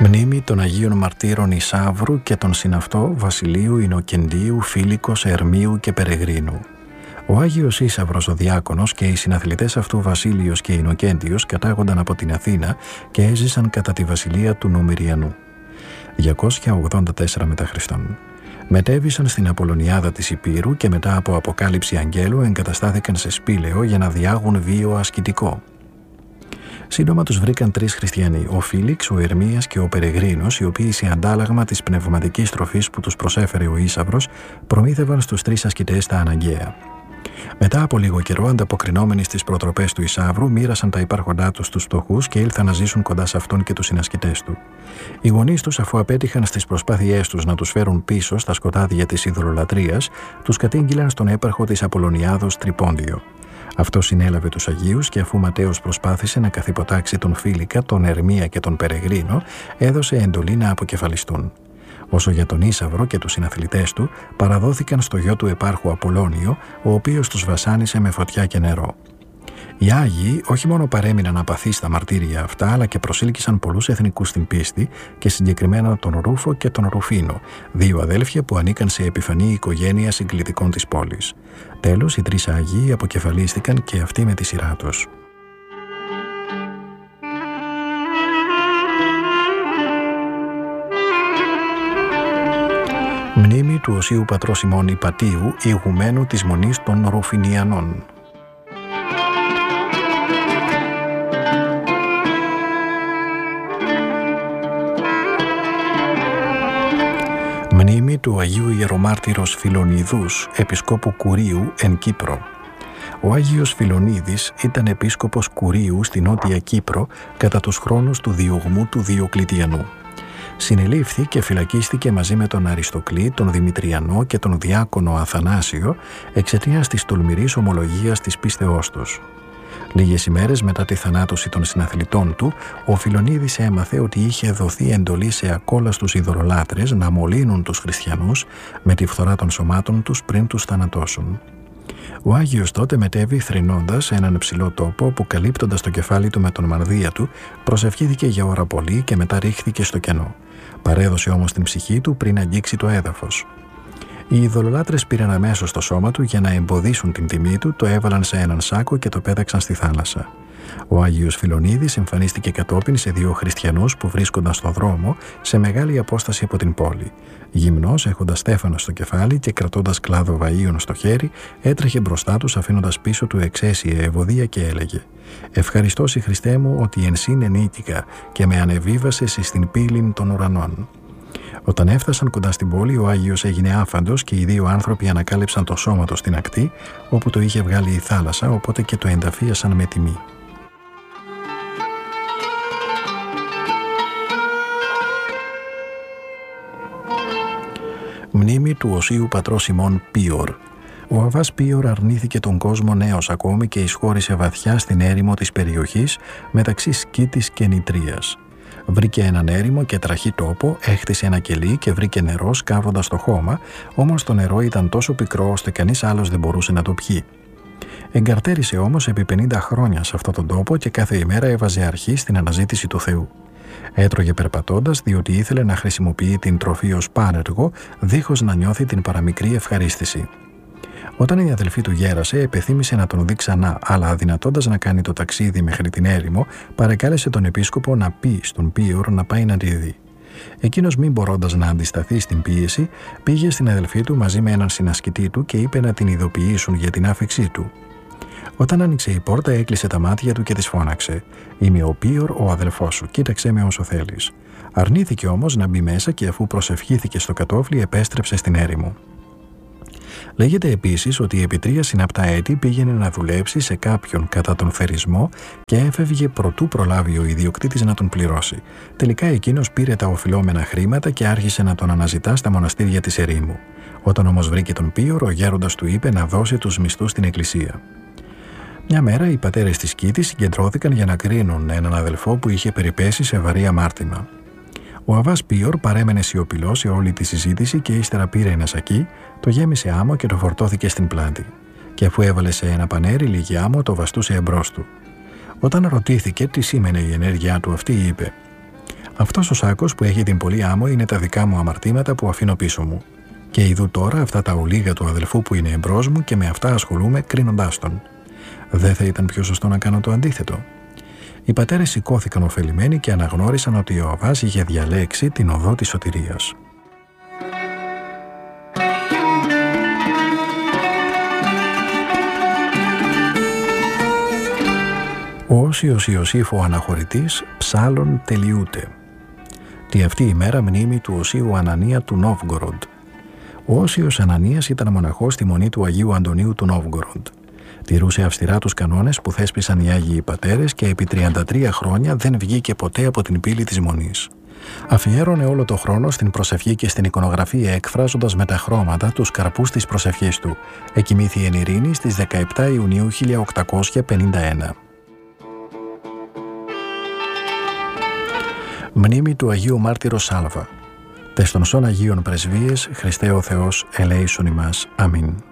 Μνήμη των Αγίων Μαρτύρων Ισαύρου και των συναυτό Βασιλείου, Ινοκεντίου, Φίλικος, Ερμίου και Περεγρίνου. Ο Άγιος Ίσαυρος ο Διάκονος και οι συναθλητές αυτού Βασίλειος και Ινοκέντιος κατάγονταν από την Αθήνα και έζησαν κατά τη βασιλεία του Νομυριανού. 284 μετά Χριστόν. Μετέβησαν στην Απολωνιάδα της Υπήρου και μετά από αποκάλυψη αγγέλου εγκαταστάθηκαν σε Σπήλαιο για να διάγουν βίο ασκητικό. Σύντομα τους βρήκαν 3 χριστιανοί, ο Φίλιξ, ο Ερμίας και ο Περεγρίνος, οι οποίοι σε αντάλλαγμα της πνευματικής τροφής που τους προσέφερε ο Ίσαυρος, προμήθευαν στους 3 ασκητές τα αναγκαία. Μετά από λίγο καιρό, ανταποκρινόμενοι στις προτροπές του Ισαύρου, μοίρασαν τα υπάρχοντά τους στους φτωχούς και ήλθαν να ζήσουν κοντά σε αυτόν και τους συνασκητές του. Οι γονείς τους, αφού απέτυχαν στις προσπάθειές τους να τους φέρουν πίσω στα σκοτάδια της ειδωλολατρίας, τους κατήγγειλαν στον έπαρχο της Απολωνιάδος Τρυπόντιο. Αυτό συνέλαβε τους Αγίους και αφού Ματέος προσπάθησε να καθυποτάξει τον Φίλικα, τον Ερμία και τον Περεγρίνο, έδωσε εντολή να αποκεφαλιστούν. Όσο για τον Ίσαυρο και τους συναθλητές του, παραδόθηκαν στο γιο του επάρχου Απολώνιο, ο οποίος τους βασάνισε με φωτιά και νερό. Οι Άγιοι όχι μόνο παρέμειναν απαθείς στα μαρτύρια αυτά, αλλά και προσήλκησαν πολλούς εθνικούς στην πίστη και συγκεκριμένα τον Ρούφο και τον Ρουφίνο, 2 αδέλφια που ανήκαν σε επιφανή οικογένεια συγκλητικών της πόλης. Τέλος, οι 3 Άγιοι αποκεφαλίστηκαν και αυτοί με τη σειρά τους. Μνήμη του Οσίου Πατρός ημών Ιπατίου, ηγουμένου της Μονής των Ρουφινιανών. Μνήμη του Αγίου Ιερομάρτυρος Φιλονιδούς, επισκόπου Κουρίου εν Κύπρο. Ο Άγιος Φιλονίδης ήταν επίσκοπος Κουρίου στη Νότια Κύπρο κατά τους χρόνους του διωγμού του Διοκλητιανού. Συνελήφθη και φυλακίστηκε μαζί με τον Αριστοκλή, τον Δημητριανό και τον Διάκονο Αθανάσιο εξαιτίας της τολμηρής ομολογίας της πίστεώς τους. Λίγες ημέρες μετά τη θανάτωση των συναθλητών του, ο Φιλονίδης έμαθε ότι είχε δοθεί εντολή σε ακόλαστους ειδωλολάτρες να μολύνουν τους χριστιανούς με τη φθορά των σωμάτων τους πριν τους θανατώσουν. Ο Άγιος τότε μετέβη θρηνώντας σε έναν ψηλό τόπο που, καλύπτοντας το κεφάλι του με τον μανδύα του, προσευχήθηκε για ώρα πολύ και μετά ρίχθηκε στο κενό. Παρέδωσε όμως την ψυχή του πριν αγγίξει το έδαφος. Οι ειδωλολάτρες πήραν αμέσως το σώμα του για να εμποδίσουν την τιμή του, το έβαλαν σε έναν σάκο και το πέταξαν στη θάλασσα. Ο Άγιος Φιλονίδης εμφανίστηκε κατόπιν σε 2 χριστιανούς που βρίσκονταν στον δρόμο σε μεγάλη απόσταση από την πόλη. Γυμνός, έχοντας στέφανο στο κεφάλι και κρατώντας κλάδο βαΐων στο χέρι, έτρεχε μπροστά τους αφήνοντας πίσω του εξαίσια ευωδία και έλεγε «Ευχαριστώ, Χριστέ μου, ότι εν σήν ενίκηκα και με ανεβίβασες εις την πύλην των ουρανών». Όταν έφτασαν κοντά στην πόλη, ο Άγιος έγινε άφαντος και οι 2 άνθρωποι ανακάλυψαν το σώμα του στην ακτή, όπου το είχε βγάλει η θάλασσα, οπότε και το ενταφίασαν με τιμή. Μνήμη του Οσίου Πατρός ημών Πίωρ. Ο Αββάς Πίωρ αρνήθηκε τον κόσμο νέος ακόμη και εισχώρησε βαθιά στην έρημο της περιοχής μεταξύ Σκήτης και Νητρίας. Βρήκε έναν έρημο και τραχή τόπο, έχτισε ένα κελί και βρήκε νερό σκάβοντας το χώμα, όμως το νερό ήταν τόσο πικρό ώστε κανείς άλλος δεν μπορούσε να το πιει. Εγκαρτέρισε όμως επί 50 χρόνια σε αυτόν τον τόπο και κάθε ημέρα έβαζε αρχή στην αναζήτηση του Θεού. Έτρωγε περπατώντας διότι ήθελε να χρησιμοποιεί την τροφή ως πάρεργο, δίχως να νιώθει την παραμικρή ευχαρίστηση. Όταν η αδελφή του γέρασε, επεθύμησε να τον δει ξανά, αλλά αδυνατώντας να κάνει το ταξίδι μέχρι την έρημο, παρεκάλεσε τον επίσκοπο να πει στον Πίωρ να πάει να τη δει. Εκείνος, μην μπορώντας να αντισταθεί στην πίεση, πήγε στην αδελφή του μαζί με έναν συνασκητή του και είπε να την ειδοποιήσουν για την άφιξή του. Όταν άνοιξε η πόρτα, έκλεισε τα μάτια του και της φώναξε «Είμαι ο Πίωρ, ο αδελφός σου, κοίταξέ με όσο θέλεις». Αρνήθηκε όμως να μπει μέσα και αφού προσευχήθηκε στο κατόφλι, επέστρεψε στην έρημο. Λέγεται επίσης ότι επί 3 συναπτά έτη πήγαινε να δουλέψει σε κάποιον κατά τον θερισμό και έφευγε προτού προλάβει ο ιδιοκτήτης να τον πληρώσει. Τελικά εκείνος πήρε τα οφειλόμενα χρήματα και άρχισε να τον αναζητά στα μοναστήρια της ερήμου. Όταν όμως βρήκε τον Πίωρ, ο γέροντας του είπε να δώσει τους μισθούς στην εκκλησία. Μια μέρα οι πατέρες της Σκήτης συγκεντρώθηκαν για να κρίνουν έναν αδελφό που είχε περιπέσει σε βαρύ αμάρτημα. Ο Αββάς Πίωρ παρέμενε σιωπηλός σε όλη τη συζήτηση και ύστερα πήρε ένα σακί, το γέμισε άμμο και το φορτώθηκε στην πλάτη. Και αφού έβαλε σε ένα πανέρι λίγη άμμο, το βαστούσε εμπρός του. Όταν ρωτήθηκε τι σήμαινε η ενέργειά του αυτή, είπε Αυτός ο σάκος που έχει την πολύ άμμο είναι τα δικά μου αμαρτήματα που αφήνω πίσω μου. Και ειδού τώρα αυτά τα ολίγα του αδελφού που είναι εμπρός μου και με αυτά ασχολούμαι κρίνοντάς τον. Δεν θα ήταν πιο σωστό να κάνω το αντίθετο? Οι πατέρες σηκώθηκαν ωφελημένοι και αναγνώρισαν ότι ο Αβάς είχε διαλέξει την οδό της σωτηρίας. Ο Όσιος Ιωσήφ ο Αναχωρητής ψάλλων τελειούται. Τη αυτή ημέρα μνήμη του Οσίου Ανανία του Νόβγκοροντ. Ο Όσιος Ανανίας ήταν μοναχός στη μονή του Αγίου Αντωνίου του Νόβγκοροντ. Τηρούσε αυστηρά τους κανόνες που θέσπισαν οι Άγιοι Πατέρες και επί 33 χρόνια δεν βγήκε ποτέ από την πύλη της μονής. Αφιέρωνε όλο το χρόνο στην προσευχή και στην εικονογραφία, εκφράζοντας με τα χρώματα τους καρπούς της προσευχής του. Εκοιμήθη εν ειρήνη στις 17 Ιουνίου 1851. Μνήμη του Αγίου Μάρτυρος Σάλβα. Τες των σών Αγίων Πρεσβείες, Χριστέ ο Θεός, ελέησον ημάς. Αμήν.